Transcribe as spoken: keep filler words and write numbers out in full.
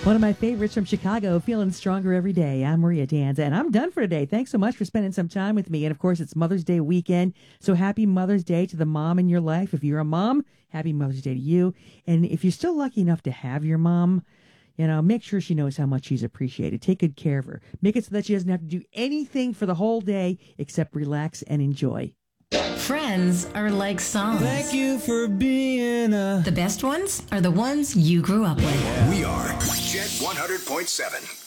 One of my favorites from Chicago, feeling stronger every day. I'm Maria Danza, and I'm done for today. Thanks so much for spending some time with me. And, of course, it's Mother's Day weekend, so happy Mother's Day to the mom in your life. If you're a mom, happy Mother's Day to you. And if you're still lucky enough to have your mom, you know, make sure she knows how much she's appreciated. Take good care of her. Make it so that she doesn't have to do anything for the whole day except relax and enjoy. Friends are like songs. Thank you for being a... The best ones are the ones you grew up with. We are Jet one hundred point seven.